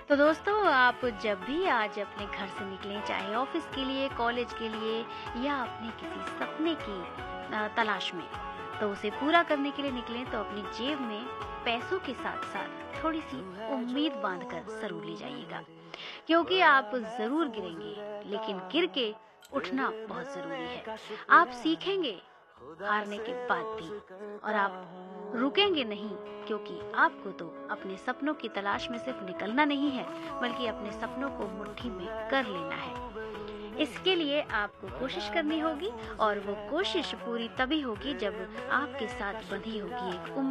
तो दोस्तों, आप जब भी आज अपने घर से निकलें, चाहे ऑफिस के लिए, कॉलेज के लिए या अपने किसी सपने की तलाश में, तो उसे पूरा करने के लिए निकलें तो अपनी जेब में पैसों के साथ साथ थोड़ी सी उम्मीद बांधकर जरूर ले जाइएगा, क्योंकि आप जरूर गिरेंगे, लेकिन गिर के उठना बहुत जरूरी है। आप सीखेंगे हारने के बाद भी, और आप रुकेंगे नहीं, क्योंकि आपको तो अपने सपनों की तलाश में सिर्फ निकलना नहीं है, बल्कि अपने सपनों को मुट्ठी में कर लेना है। इसके लिए आपको कोशिश करनी होगी, और वो कोशिश पूरी तभी होगी जब आपके साथ बंधी होगी एक